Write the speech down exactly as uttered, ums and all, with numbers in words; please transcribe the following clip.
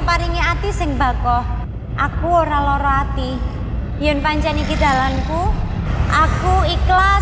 paringi ati sing bakoh. Aku ora lara ati. Yen pancen iki dalanku, aku ikhlas.